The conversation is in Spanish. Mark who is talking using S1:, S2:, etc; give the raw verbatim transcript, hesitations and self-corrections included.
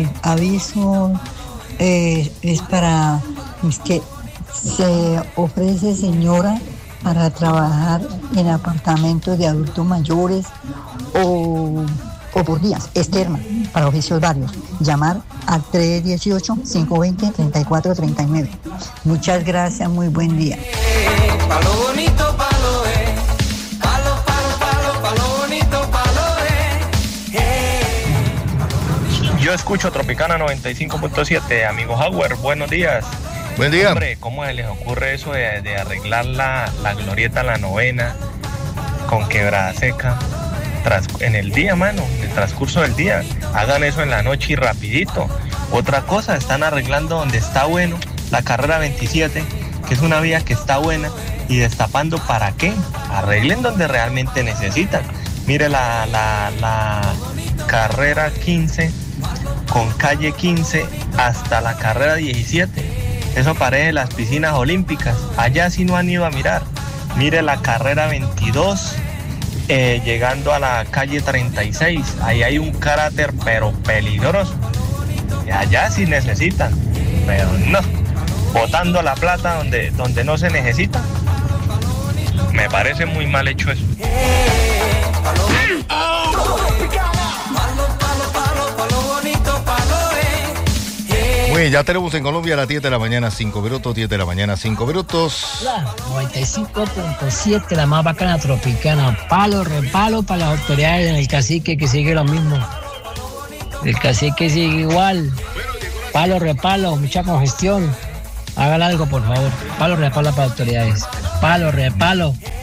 S1: Aviso eh, es para es que se ofrece señora para trabajar en apartamentos de adultos mayores o, o por días, externa, para oficios varios. Llamar al tres uno ocho, cinco dos cero, tres cuatro tres nueve. Muchas gracias, muy buen día.
S2: Palo bonito, palo eh. Palo, palo, palo, palo bonito, palo eh.
S3: Yo escucho Tropicana noventa y cinco punto siete, amigo Howard, buenos días.
S4: Buen día.
S3: Hombre, ¿cómo se les ocurre eso de, de arreglar la, la glorieta La Novena con quebrada seca tras, en el día, mano, en el transcurso del día? Hagan eso en la noche y rapidito. Otra cosa, están arreglando donde está bueno, la carrera veintisiete, que es una vía que está buena, y destapando ¿para qué? Arreglen donde realmente necesitan. Mire la, la, la carrera quince con calle quince hasta la carrera diecisiete. Eso parece las piscinas olímpicas. Allá sí no han ido a mirar. Mire la carrera veintidós, eh, llegando a la calle treinta y seis. Ahí hay un cráter pero peligroso. Y allá sí necesitan, pero no. Botando la plata donde, donde no se necesita. Me parece muy mal hecho eso.
S4: Muy bien, ya tenemos en Colombia a las diez de la mañana, cinco minutos, diez de la mañana, cinco minutos.
S5: La noventa y cinco punto siete, la más bacana tropicana. Palo, repalo para las autoridades en el cacique, que sigue lo mismo. El cacique sigue igual. Palo, repalo, mucha congestión. Hagan algo, por favor. Palo, repalo para autoridades. Palo, repalo.